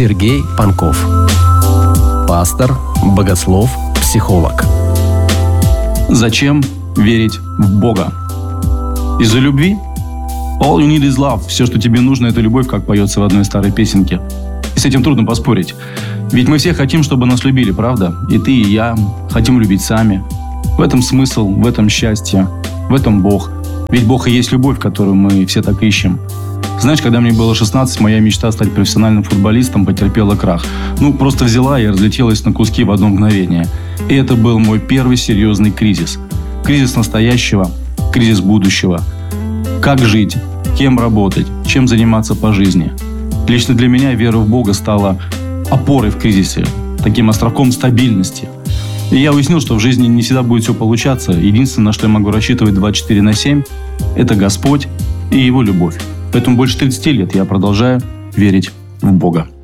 Сергей Панков. Пастор, богослов, психолог. Зачем верить в Бога? Из-за любви? All you need is love. Все, что тебе нужно, это любовь, как поется в одной старой песенке. И с этим трудно поспорить. Ведь мы все хотим, чтобы нас любили, правда? И ты, и я хотим любить сами. В этом смысл, в этом счастье, в этом Бог. Ведь Бог и есть любовь, которую мы все так ищем. Знаешь, когда мне было 16, моя мечта стать профессиональным футболистом потерпела крах. Просто взяла и разлетелась на куски в одно мгновение. И это был мой первый серьезный кризис. Кризис настоящего, кризис будущего. Как жить, кем работать, чем заниматься по жизни. Лично для меня вера в Бога стала опорой в кризисе, таким островком стабильности. И я уяснил, что в жизни не всегда будет все получаться. Единственное, на что я могу рассчитывать 24/7, это Господь и Его любовь. Поэтому больше 30 лет я продолжаю верить в Бога.